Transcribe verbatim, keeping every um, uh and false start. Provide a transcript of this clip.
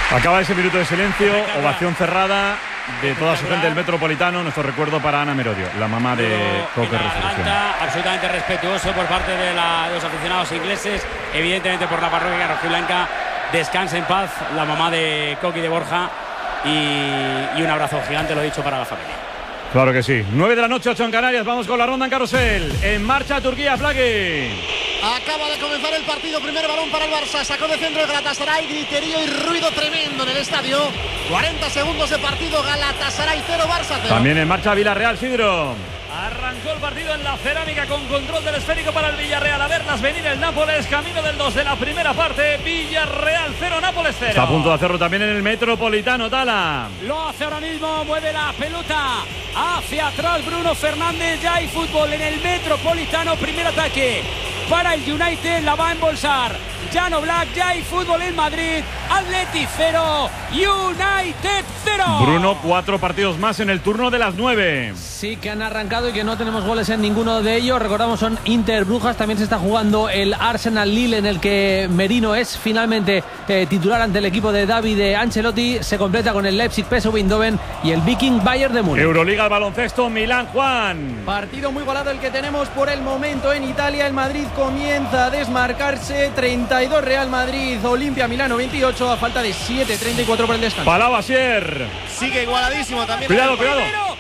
Acaba ese minuto de silencio, ovación cerrada de toda su gente del Metropolitano. Nuestro recuerdo para Ana Merodio, la mamá de Coque Resurrección. Absolutamente respetuoso por parte de, la, de los aficionados ingleses, evidentemente por la parroquia rojiblanca. Descanse en paz la mamá de Coque y de Borja, y, y un abrazo gigante, lo he dicho, para la familia. Claro que sí. nueve de la noche, ocho en Canarias. Vamos con la ronda en carrusel. En marcha Turquía, Flaqui. Acaba de comenzar el partido. Primer balón para el Barça. Sacó de centro el Galatasaray. Griterío y ruido tremendo en el estadio. cuarenta segundos de partido. Galatasaray cero, Barça cero. También en marcha Villarreal, Sidro. Arrancó el partido en la cerámica con control del esférico para el Villarreal. A verlas venir el Nápoles, camino del dos de la primera parte. Villarreal cero, Nápoles cero. Está a punto de hacerlo también en el Metropolitano, Tala. Lo hace ahora mismo, mueve la pelota hacia atrás Bruno Fernández. Ya hay fútbol en el Metropolitano. Primer ataque para el United, la va a embolsar Jan Oblak. Ya hay fútbol en Madrid. Atleti cero, United cero. Bruno, cuatro partidos más en el turno de las nueve. Sí, que han arrancado y que no tenemos goles en ninguno de ellos. Recordamos, son Inter Brujas. También se está jugando el Arsenal Lille, en el que Merino es finalmente eh, titular ante el equipo de Davide Ancelotti. Se completa con el Leipzig P S V Eindhoven y el Viking Bayern de Múnich. Euroliga al baloncesto, Milán, Juan. Partido muy igualado el que tenemos por el momento en Italia. El Madrid comienza a desmarcarse. treinta y dos Real Madrid, Olimpia Milano veintiocho, a falta de siete, treinta y cuatro por el descanso. Palau Asier. Sigue igualadísimo también. Cuidado, cuidado. Primero,